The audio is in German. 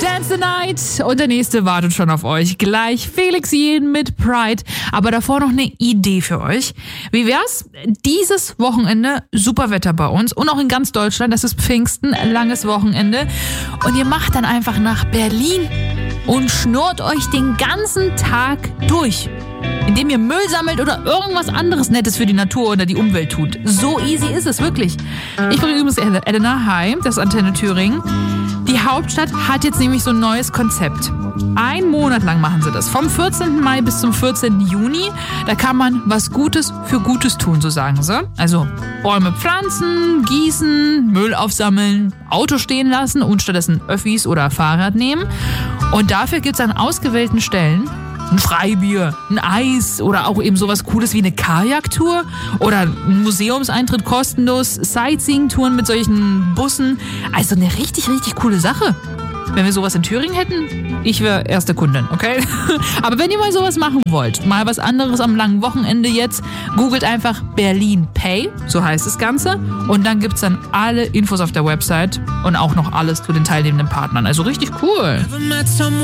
Dance the Night und der nächste wartet schon auf euch. Gleich Felix Jähn mit Pride. Aber davor noch eine Idee für euch. Wie wär's? Dieses Wochenende super Wetter bei uns und auch in ganz Deutschland. Das ist Pfingsten, langes Wochenende. Und ihr macht dann einfach nach Berlin und schnurrt euch den ganzen Tag durch, indem ihr Müll sammelt oder irgendwas anderes Nettes für die Natur oder die Umwelt tut. So easy ist es, wirklich. Ich bin übrigens Elena, hi, das ist Antenne Thüringen. Die Hauptstadt hat jetzt nämlich so ein neues Konzept. 1 Monat lang machen sie das. Vom 14. Mai bis zum 14. Juni. Da kann man was Gutes für Gutes tun, so sagen sie. Also Bäume pflanzen, gießen, Müll aufsammeln, Auto stehen lassen und stattdessen Öffis oder Fahrrad nehmen. Und dafür gibt es an ausgewählten Stellen ein Freibier, ein Eis oder auch eben sowas Cooles wie eine Kajaktour oder ein Museumseintritt kostenlos, Sightseeing-Touren mit solchen Bussen. Also eine richtig, richtig coole Sache. Wenn wir sowas in Thüringen hätten, ich wäre erste Kundin, okay? Aber wenn ihr mal sowas machen wollt, mal was anderes am langen Wochenende jetzt, googelt einfach Berlin Pay, so heißt das Ganze. Und dann gibt's dann alle Infos auf der Website und auch noch alles zu den teilnehmenden Partnern. Also richtig cool.